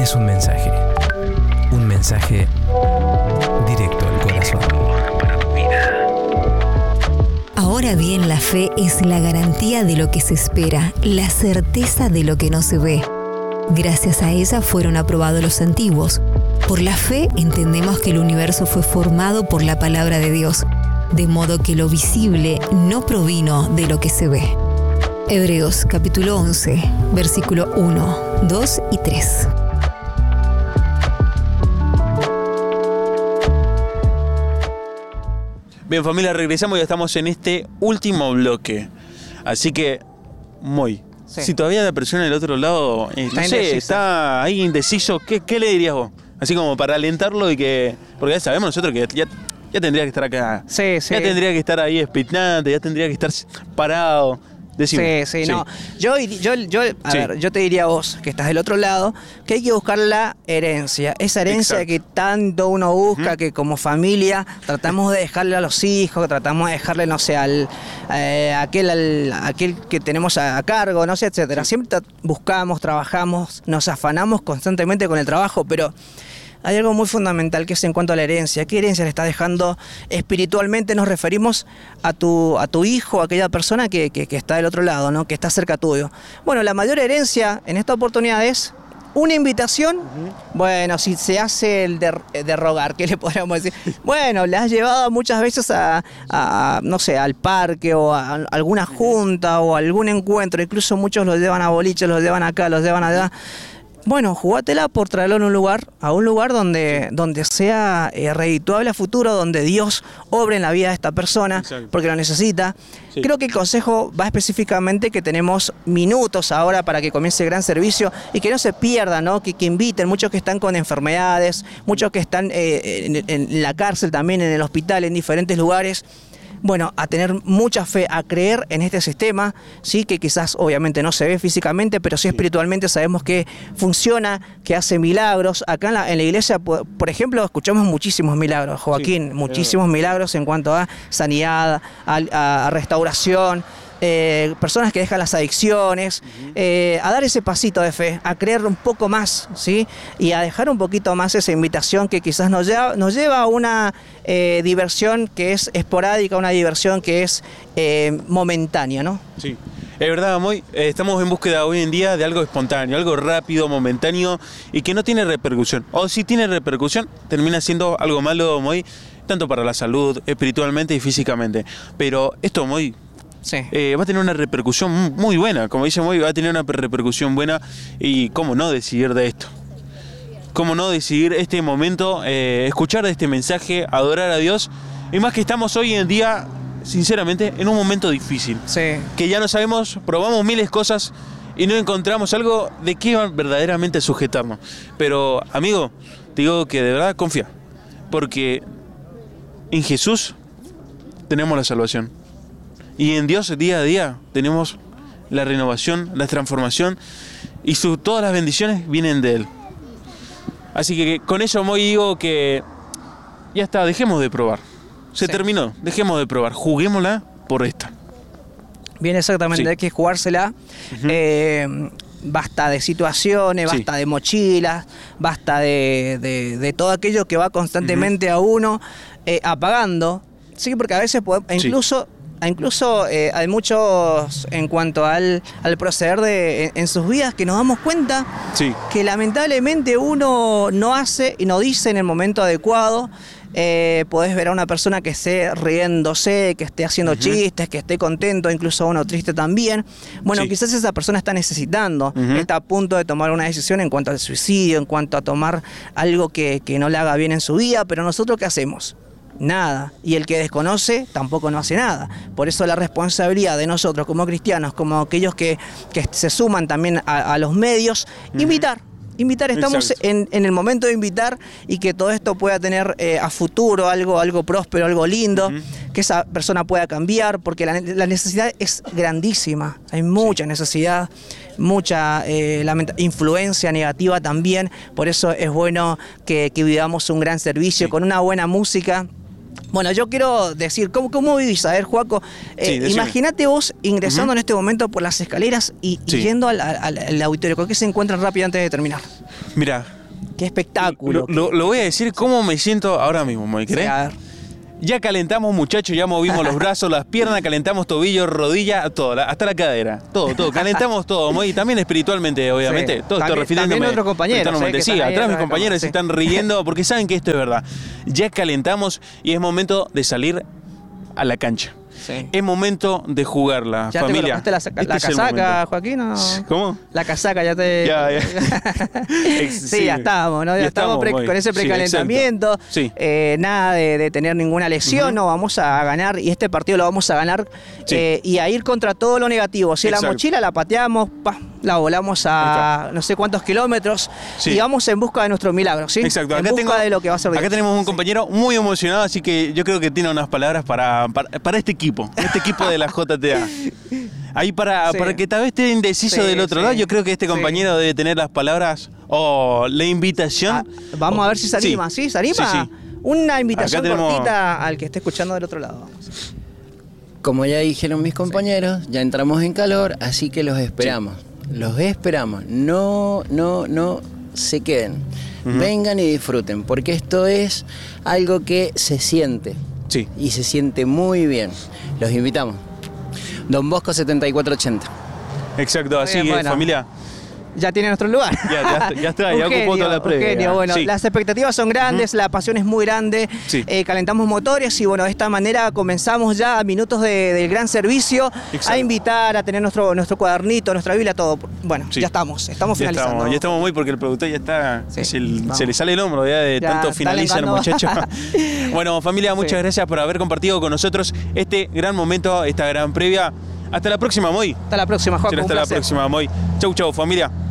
es un mensaje directo al corazón. Ahora bien, la fe es la garantía de lo que se espera, la certeza de lo que no se ve. Gracias a ella fueron aprobados los antiguos. Por la fe entendemos que el universo fue formado por la palabra de Dios, de modo que lo visible no provino de lo que se ve. Hebreos capítulo 11, versículo 1, 2 y 3. Bien, familia, regresamos y ya estamos en este último bloque. Así que, Sí. si todavía la persona del otro lado, está ahí indeciso, ¿qué le dirías vos? Así como para alentarlo y que... Porque ya sabemos nosotros que ya tendría que estar acá. Sí. Ya tendría que estar ahí expectante, ya tendría que estar parado. Decime. Sí. No. Yo te diría a vos, que estás del otro lado, que hay que buscar la herencia. Esa herencia Exacto. que tanto uno busca, que como familia tratamos de dejarle a los hijos, tratamos de dejarle, no sé, aquel que tenemos a cargo, no sé, etcétera. Siempre buscamos, trabajamos, nos afanamos constantemente con el trabajo, pero hay algo muy fundamental que es en cuanto a la herencia. ¿Qué herencia le estás dejando espiritualmente? Nos referimos a tu hijo, a aquella persona que está del otro lado, ¿no? Que está cerca tuyo. Bueno, la mayor herencia en esta oportunidad es una invitación. Bueno, si se hace el de rogar, ¿qué le podríamos decir? Bueno, le has llevado muchas veces no sé, al parque o a alguna junta o a algún encuentro. Incluso muchos los llevan a boliches, los llevan acá, los llevan allá. Bueno, jugátela por traerlo a un lugar donde sea redituable a futuro, donde Dios obre en la vida de esta persona. Exacto. Porque lo necesita. Sí. Creo que el consejo va específicamente que tenemos minutos ahora para que comience el gran servicio y que no se pierda, ¿no? Que inviten, muchos que están con enfermedades, muchos que están en la cárcel también, en el hospital, en diferentes lugares. Bueno, a tener mucha fe, a creer en este sistema, sí, que quizás obviamente no se ve físicamente, pero sí espiritualmente sabemos que funciona, que hace milagros. Acá en la iglesia, por ejemplo, escuchamos muchísimos milagros, Joaquín, muchísimos milagros en cuanto a sanidad, a restauración. Personas que dejan las adicciones, a dar ese pasito de fe, a creer un poco más, ¿sí? Y a dejar un poquito más esa invitación que quizás nos lleva a una diversión que es esporádica, una diversión que es momentánea, ¿no? Sí. Es verdad, Moy, estamos en búsqueda hoy en día de algo espontáneo, algo rápido, momentáneo y que no tiene repercusión. O si tiene repercusión, termina siendo algo malo, Moy, tanto para la salud, espiritualmente y físicamente. Pero esto, Moy, sí. Va a tener una repercusión muy buena, como dice Moy, va a tener una repercusión buena y cómo no decidir de esto. Cómo no decidir este momento, escuchar este mensaje, adorar a Dios. Y más que estamos hoy en día, sinceramente, en un momento difícil. Sí. Que ya no sabemos, probamos miles de cosas y no encontramos algo de qué verdaderamente sujetarnos. Pero, amigo, te digo que de verdad confía. Porque en Jesús tenemos la salvación. Y en Dios día a día tenemos la renovación, la transformación y todas las bendiciones vienen de Él. Así que con eso Moy digo que ya está, dejemos de probar. Se terminó, dejemos de probar, juguémosla por esta. Bien, exactamente, hay que jugársela. Basta de situaciones, basta de mochilas, basta de todo aquello que va constantemente a uno apagando. Sí, porque a veces incluso hay muchos en cuanto al proceder en sus vidas que nos damos cuenta que lamentablemente uno no hace y no dice en el momento adecuado. Podés ver a una persona que esté riéndose, que esté haciendo chistes, que esté contento, incluso uno triste también. Bueno, quizás esa persona está necesitando, está a punto de tomar una decisión en cuanto al suicidio, en cuanto a tomar algo que no le haga bien en su vida, pero nosotros ¿qué hacemos? Nada. Y el que desconoce tampoco no hace nada. Por eso la responsabilidad de nosotros como cristianos, como aquellos que se suman también a los medios, invitar, estamos en el momento de invitar y que todo esto pueda tener a futuro algo próspero, algo lindo, que esa persona pueda cambiar, porque la necesidad es grandísima, hay mucha necesidad, mucha influencia negativa también, por eso es bueno que vivamos un gran servicio con una buena música. Bueno, yo quiero decir, ¿cómo vivís? A ver, Joaco, imagínate vos ingresando en este momento por las escaleras y yendo al auditorio. ¿Con qué se encuentran rápido antes de terminar? Mira, Qué espectáculo. lo voy a decir cómo me siento ahora mismo, ¿me Sí, crees? a ver. Ya calentamos, muchachos, ya movimos los brazos, las piernas, calentamos tobillos, rodillas, todo, hasta la cadera. Todo, calentamos todo. Y también espiritualmente, obviamente. Sí. Todo esto refiriéndome. También otros compañeros, espiritualmente. que Sí, están ahí atrás mis atrás, compañeros se sí. están riendo porque saben que esto es verdad. Ya calentamos y es momento de salir a la cancha. Sí. Es momento de jugarla, ¿Ya familia. te colocaste la Este es el casaca, momento. Joaquín? ¿O? ¿Cómo? La casaca ya te... Ya. Sí, ya estamos, ¿no? Ya estamos muy- con ese sí, precalentamiento. exacto. Sí. Nada de tener ninguna lesión, no, vamos a ganar y este partido lo vamos a ganar Sí. y a ir contra todo lo negativo. Si la Exacto. mochila la pateamos, la volamos a no sé cuántos kilómetros Sí. y vamos en busca de nuestro milagro, ¿sí? Exacto, En busca de lo que va a ser Dios. acá tenemos un compañero muy emocionado, así que yo creo que tiene unas palabras para este equipo de la JTA. Ahí para Sí. que tal vez esté indeciso Sí, del otro sí. lado, yo creo que este Sí. compañero debe tener las palabras o la invitación. Ah, vamos a ver si se anima, ¿sí? ¿Se anima? Sí, sí. Una invitación Acá tenemos- cortita al que esté escuchando del otro lado. Vamos. Como ya dijeron mis compañeros, ya entramos en calor, así que los esperamos. Los esperamos. No se queden. Vengan y disfruten, porque esto es algo que se siente. Sí. Y se siente muy bien. Los invitamos. Don Bosco 7480. Exacto, así bien, que bueno. familia, Ya tiene nuestro lugar. ya está, ya Un ocupó genio, toda la previa. un genio. Bueno, Sí. las expectativas son grandes, la pasión es muy grande, Sí. Calentamos motores y bueno, de esta manera comenzamos ya a minutos del gran servicio Exacto. a invitar, a tener nuestro cuadernito, nuestra Biblia, todo. Bueno, Sí. ya estamos Ya finalizando. estamos muy porque el productor ya está, Sí, se vamos. le sale el hombro ya de Ya, tanto está finaliza el lengando. muchacho. Bueno, familia, muchas Sí. gracias por haber compartido con nosotros este gran momento, esta gran previa. Hasta la próxima, Moy. Hasta la próxima, Juan. Será hasta la próxima, Moy. Chau, chau, familia.